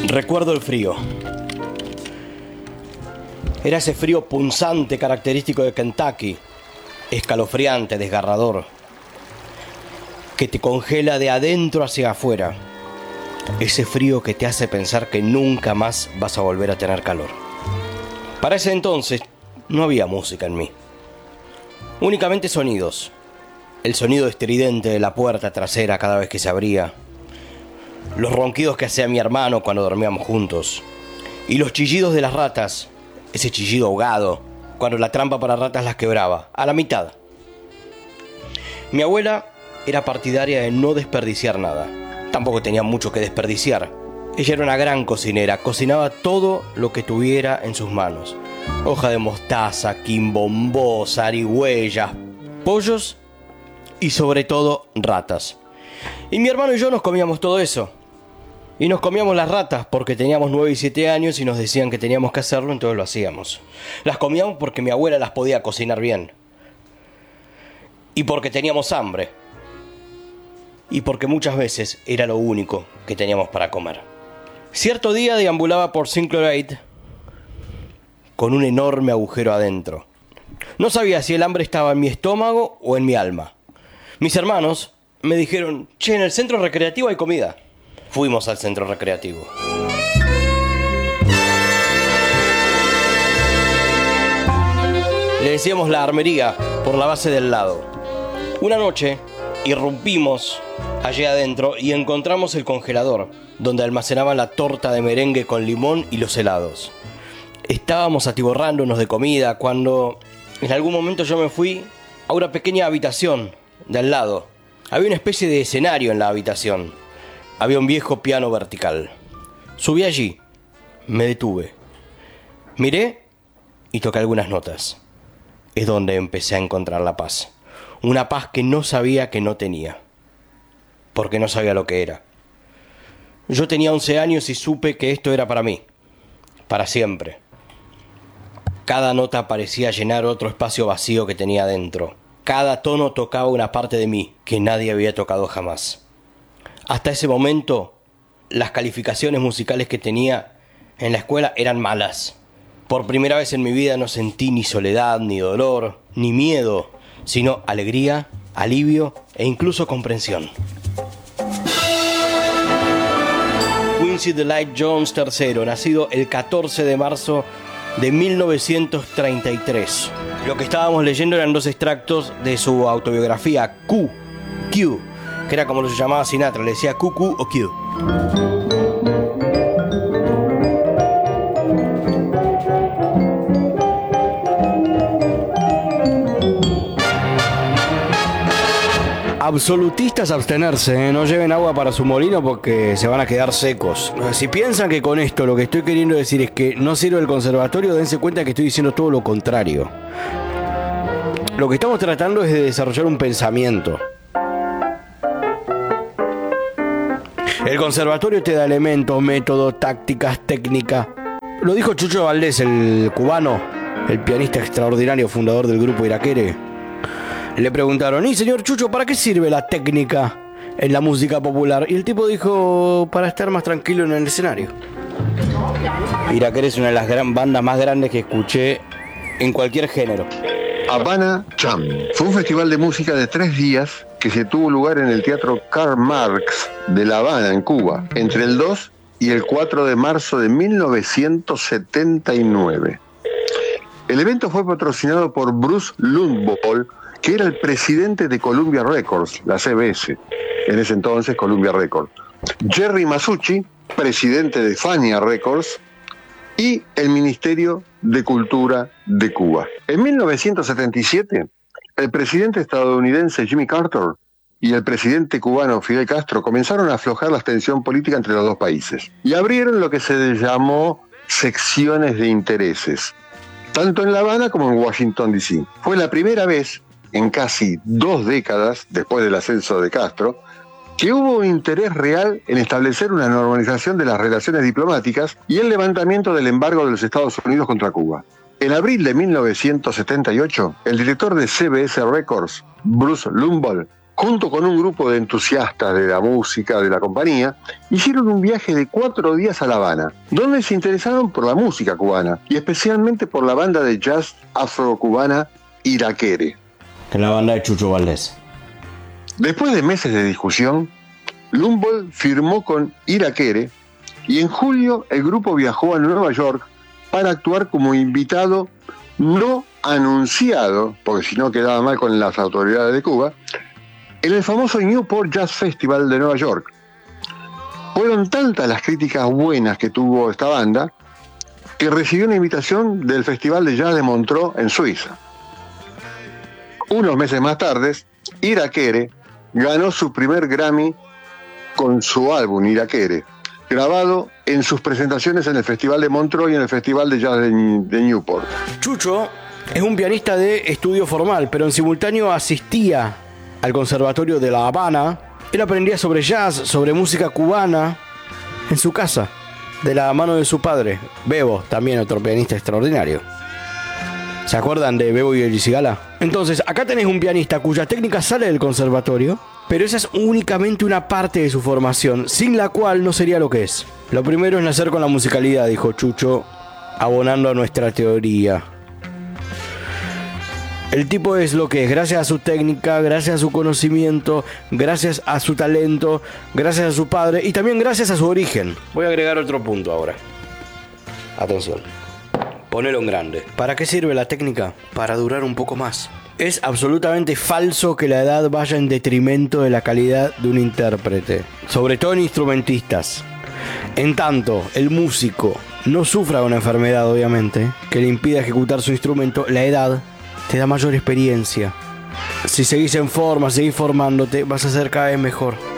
Recuerdo el frío. Era ese frío punzante característico de Kentucky, escalofriante, desgarrador, que te congela de adentro hacia afuera. Ese frío que te hace pensar que nunca más vas a volver a tener calor. Para ese entonces no había música en mí. Únicamente sonidos. El sonido estridente de la puerta trasera cada vez que se abría. Los ronquidos que hacía mi hermano cuando dormíamos juntos. Y los chillidos de las ratas. Ese chillido ahogado cuando la trampa para ratas las quebraba, a la mitad. Mi abuela era partidaria de no desperdiciar nada. Tampoco tenía mucho que desperdiciar. Ella era una gran cocinera, cocinaba todo lo que tuviera en sus manos. Hoja de mostaza, quimbombó, zarigüeyas, pollos y sobre todo ratas. Y mi hermano y yo nos comíamos todo eso. Y nos comíamos las ratas porque teníamos 9 y 7 años y nos decían que teníamos que hacerlo, entonces lo hacíamos. Las comíamos porque mi abuela las podía cocinar bien. Y porque teníamos hambre. Y porque muchas veces era lo único que teníamos para comer. Cierto día deambulaba por Sinclair con un enorme agujero adentro. No sabía si el hambre estaba en mi estómago o en mi alma. Mis hermanos me dijeron: che, en el centro recreativo hay comida. Fuimos al centro recreativo. Le decíamos la armería por la base del lado. Una noche irrumpimos allí adentro y encontramos el congelador, donde almacenaban la torta de merengue con limón y los helados. Estábamos atiborrándonos de comida cuando en algún momento yo me fui a una pequeña habitación de al lado. Había una especie de escenario en la habitación. Había un viejo piano vertical. Subí allí, me detuve, miré y toqué algunas notas. Es donde empecé a encontrar la paz. Una paz que no sabía que no tenía, porque no sabía lo que era. Yo tenía 11 años y supe que esto era para mí, para siempre. Cada nota parecía llenar otro espacio vacío que tenía dentro. Cada tono tocaba una parte de mí que nadie había tocado jamás. Hasta ese momento, las calificaciones musicales que tenía en la escuela eran malas. Por primera vez en mi vida no sentí ni soledad, ni dolor, ni miedo, sino alegría, alivio e incluso comprensión. Quincy Delight Jones III, nacido el 14 de marzo de 1933. Lo que estábamos leyendo eran 2 extractos de su autobiografía, Q, que era como lo llamaba Sinatra, le decía QQ o Q. Absolutistas abstenerse, no lleven agua para su molino porque se van a quedar secos. Si piensan que con esto lo que estoy queriendo decir es que no sirve el conservatorio, dense cuenta que estoy diciendo todo lo contrario. Lo que estamos tratando es de desarrollar un pensamiento. El conservatorio te da elementos, métodos, tácticas, técnica. Lo dijo Chucho Valdés, el cubano, el pianista extraordinario, fundador del grupo Iraquere. Le preguntaron: y señor Chucho, ¿para qué sirve la técnica en la música popular? Y el tipo dijo: para estar más tranquilo en el escenario. Iraquere es una de las bandas más grandes que escuché en cualquier género. Habana Jam fue un festival de música de 3 días que se tuvo lugar en el Teatro Karl Marx de La Habana, en Cuba, entre el 2 y el 4 de marzo de 1979. El evento fue patrocinado por Bruce Lundvall, que era el presidente de Columbia Records, la CBS, en ese entonces Columbia Records, Jerry Masucci, presidente de Fania Records, y el Ministerio de Cultura de Cuba. En 1977, el presidente estadounidense Jimmy Carter y el presidente cubano Fidel Castro comenzaron a aflojar la tensión política entre los dos países y abrieron lo que se llamó secciones de intereses, tanto en La Habana como en Washington, D.C. Fue la primera vez en casi 2 décadas, después del ascenso de Castro, que hubo un interés real en establecer una normalización de las relaciones diplomáticas y el levantamiento del embargo de los Estados Unidos contra Cuba. En abril de 1978, el director de CBS Records, Bruce Lundvall, junto con un grupo de entusiastas de la música de la compañía, hicieron un viaje de 4 días a La Habana, donde se interesaron por la música cubana y especialmente por la banda de jazz afrocubana Irakere. La banda de Chucho Valdés. Después de meses de discusión, Lundvall firmó con Irakere y en julio el grupo viajó a Nueva York para actuar como invitado no anunciado, porque si no quedaba mal con las autoridades de Cuba, en el famoso Newport Jazz Festival de Nueva York. Fueron tantas las críticas buenas que tuvo esta banda que recibió una invitación del Festival de Jazz de Montreux en Suiza. Unos meses más tarde, Irakere ganó su primer Grammy con su álbum Irakere, grabado en sus presentaciones en el Festival de Montreux y en el Festival de Jazz de Newport. Chucho es un pianista de estudio formal, pero en simultáneo asistía al Conservatorio de La Habana. Él aprendía sobre jazz, sobre música cubana, en su casa, de la mano de su padre, Bebo, también otro pianista extraordinario. ¿Se acuerdan de Bebo y el Cigala? Entonces, acá tenés un pianista cuya técnica sale del conservatorio, pero esa es únicamente una parte de su formación, sin la cual no sería lo que es. Lo primero es nacer con la musicalidad, dijo Chucho, abonando a nuestra teoría. El tipo es lo que es, gracias a su técnica, gracias a su conocimiento, gracias a su talento, gracias a su padre y también gracias a su origen. Voy a agregar otro punto ahora. Atención. Ponelo en grande. ¿Para qué sirve la técnica? Para durar un poco más. Es absolutamente falso que la edad vaya en detrimento de la calidad de un intérprete, sobre todo en instrumentistas. En tanto, el músico no sufra una enfermedad, obviamente, que le impida ejecutar su instrumento, la edad te da mayor experiencia. Si seguís en forma, seguís formándote, vas a ser cada vez mejor.